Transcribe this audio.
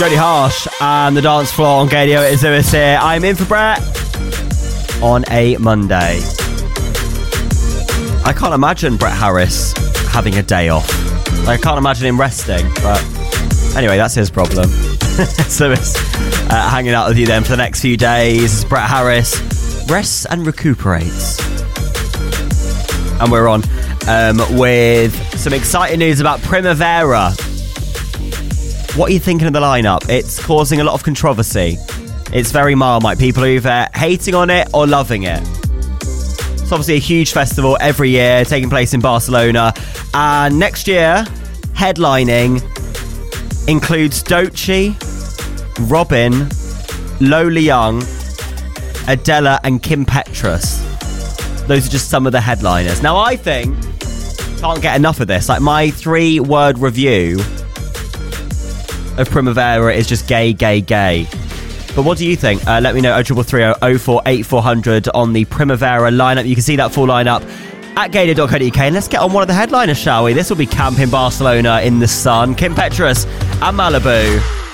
Jody Harsh and the dance floor on Gadio. It's Lewis here. I'm in for Brett on a Monday. I can't imagine Brett Harris having a day off. I can't imagine him resting, but anyway, that's his problem. So it's hanging out with you then for the next few days. Brett Harris rests and recuperates. And we're on with some exciting news about Primavera. What are you thinking of the lineup? It's causing a lot of controversy. It's very Marmite. People are either hating on it or loving it. It's obviously a huge festival every year, taking place in Barcelona. And next year, headlining includes Doechii, Robyn, Lola Young, Adela and Kim Petras. Those are just some of the headliners. Now I think, can't get enough of this. Like, my 3-word review of Primavera is just gay, gay, gay. But what do you think? Let me know. 0330 04 8400 on the Primavera lineup. You can see that full lineup at gator.co.uk. And let's get on one of the headliners, shall we? This will be Camp in Barcelona in the sun. Kim Petras and Malibu.